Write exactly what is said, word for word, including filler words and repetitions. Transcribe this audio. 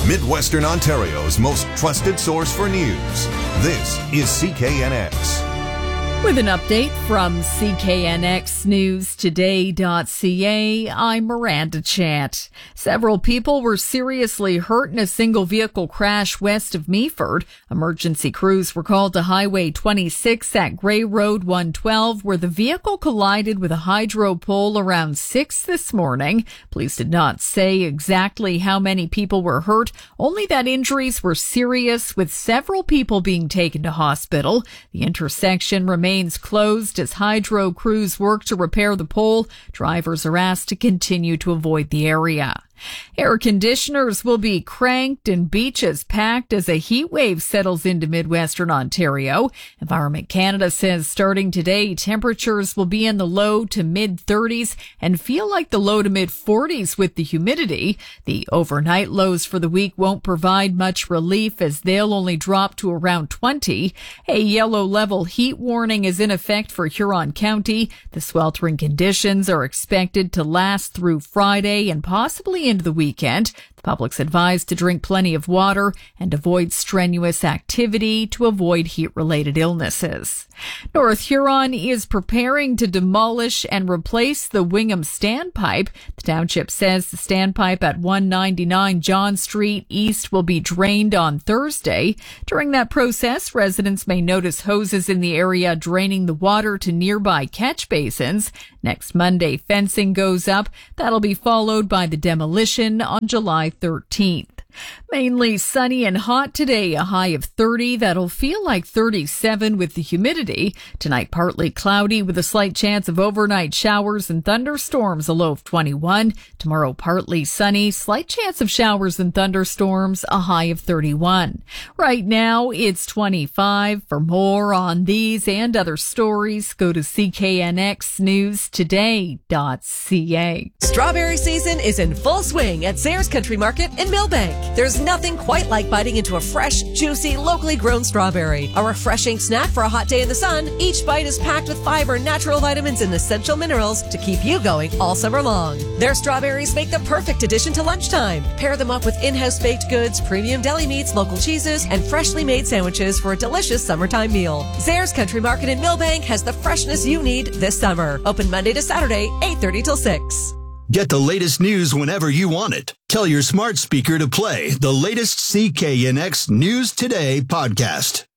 Midwestern Ontario's most trusted source for news. This is C K N X. With an update from C K N X News Today dot C A, I'm Miranda Chant. Several people were seriously hurt in a single vehicle crash west of Meaford. Emergency crews were called to Highway twenty-six at Grey Road one twelve, where the vehicle collided with a hydro pole around six this morning. Police did not say exactly how many people were hurt, only that injuries were serious, with several people being taken to hospital. The intersection remains remains closed as hydro crews work to repair the pole. Drivers are asked to continue to avoid the area. Air conditioners will be cranked and beaches packed as a heat wave settles into Midwestern Ontario. Environment Canada says starting today, temperatures will be in the low to mid thirties and feel like the low to mid forties with the humidity. The overnight lows for the week won't provide much relief as they'll only drop to around twenty. A yellow level heat warning is in effect for Huron County. The sweltering conditions are expected to last through Friday and possibly into the weekend. The public's advised to drink plenty of water and avoid strenuous activity to avoid heat-related illnesses. North Huron is preparing to demolish and replace the Wingham standpipe. The township says the standpipe at one ninety-nine John Street East will be drained on Thursday. During that process, residents may notice hoses in the area draining the water to nearby catch basins. Next Monday, fencing goes up. That'll be followed by the demolition on July thirteenth. Mainly sunny and hot today, a high of thirty. That'll feel like thirty-seven with the humidity. Tonight, partly cloudy with a slight chance of overnight showers and thunderstorms, a low of twenty-one. Tomorrow, partly sunny, slight chance of showers and thunderstorms, a high of thirty-one. Right now, it's twenty-five. For more on these and other stories, go to C K N X News Today dot C A. Strawberry season is in full swing at Zayres Country Market in Millbank. There's nothing quite like biting into a fresh, juicy, locally grown strawberry. A refreshing snack for a hot day in the sun, each bite is packed with fiber, natural vitamins, and essential minerals to keep you going all summer long. Their strawberries make the perfect addition to lunchtime. Pair them up with in-house baked goods, premium deli meats, local cheeses, and freshly made sandwiches for a delicious summertime meal. Zayres Country Market in Millbank has the freshness you need this summer. Open Monday to Saturday, eight thirty till six. Get the latest news whenever you want it. Tell your smart speaker to play the latest C K N X News Today podcast.